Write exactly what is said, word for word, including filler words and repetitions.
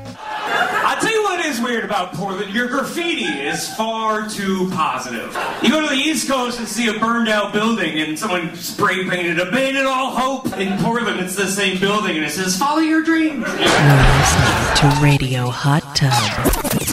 I'll tell you what is weird about Portland. Your graffiti is far too positive. You go to the East Coast and see a burned out building and someone spray painted abandon all hope. In Portland, it's the same building and it says follow your dreams. You're listening to Radio Hot Tub.